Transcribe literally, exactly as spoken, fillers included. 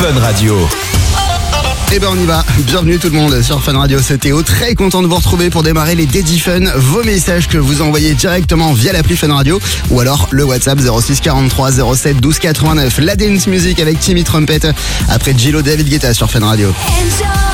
Fun Radio. Eh ben on y va, bienvenue tout le monde sur Fun Radio, c'est Théo, très content de vous retrouver pour démarrer les Daddy Fun, vos messages que vous envoyez directement via l'appli Fun Radio ou alors le WhatsApp zéro six quarante-trois zéro sept douze quatre-vingt-neuf, la dance music avec Timmy Trumpet après Gillo, David Guetta sur Fun Radio.